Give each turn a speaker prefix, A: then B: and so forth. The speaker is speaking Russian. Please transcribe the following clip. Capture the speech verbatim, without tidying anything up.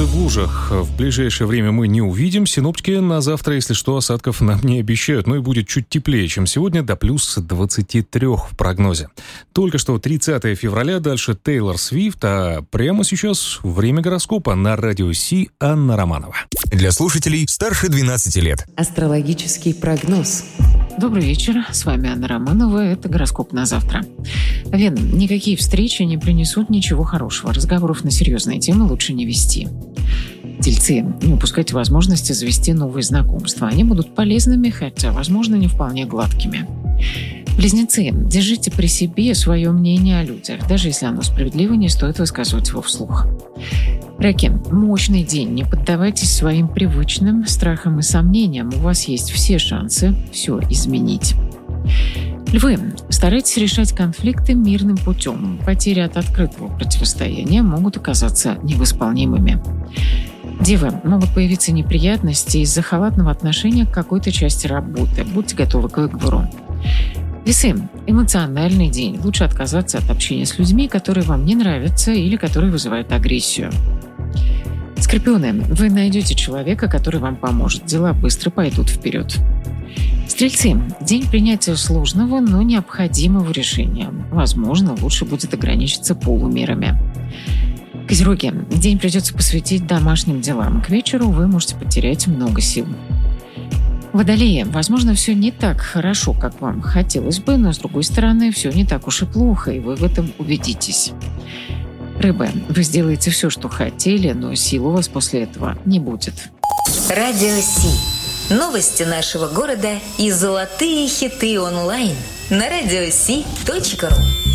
A: Однажды в лужах в ближайшее время мы не увидим. Синоптики на завтра, если что, осадков нам не обещают. Но и будет чуть теплее, чем сегодня, до плюс двадцати трёх в прогнозе. Только что тридцатое февраля, дальше Тейлор Свифт, а прямо сейчас время гороскопа на радио Си Анна Романова.
B: Для слушателей старше двенадцати лет.
C: Астрологический прогноз.
D: Добрый вечер, с вами Анна Романова, это гороскоп на завтра. Вена, никакие встречи не принесут ничего хорошего, разговоров на серьезные темы лучше не вести. Тельцы, не упускайте возможности завести новые знакомства, они будут полезными, хотя, возможно, не вполне гладкими. Близнецы, держите при себе свое мнение о людях, даже если оно справедливо, не стоит высказывать его вслух. Раки, мощный день, не поддавайтесь своим привычным страхам и сомнениям, у вас есть все шансы все изменить. Львы, старайтесь решать конфликты мирным путем, потери от открытого противостояния могут оказаться невосполнимыми. Девы, могут появиться неприятности из-за халатного отношения к какой-то части работы, будьте готовы к выговору. Весы, эмоциональный день, лучше отказаться от общения с людьми, которые вам не нравятся или которые вызывают агрессию. Скорпионы, вы найдете человека, который вам поможет. Дела быстро пойдут вперед. Стрельцы, день принятия сложного, но необходимого решения. Возможно, лучше будет ограничиться полумерами. Козероги, день придется посвятить домашним делам. К вечеру вы можете потерять много сил. Водолеи, возможно, все не так хорошо, как вам хотелось бы, но, с другой стороны, все не так уж и плохо, и вы в этом убедитесь. Рыбы, вы сделаете все, что хотели, но сил у вас после этого не будет.
E: Радио Си. Новости нашего города и золотые хиты онлайн на радио си точка ру.